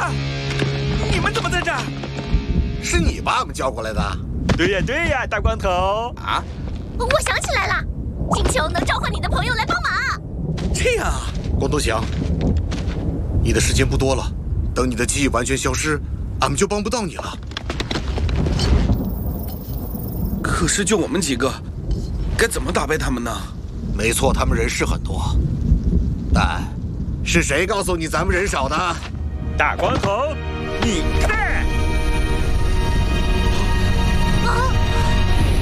你们怎么在这儿？ 是你把我们叫过来的？ 对呀，大光头。 啊？ 我想起来了，金球能召唤你的朋友来帮忙。 这样啊， 光头强，你的时间不多了，等你的记忆完全消失，俺们就帮不到你了。 可是就我们几个，该怎么打败他们呢？ 没错，他们人是很多，但是谁告诉你咱们人少的？ 大光头，你看。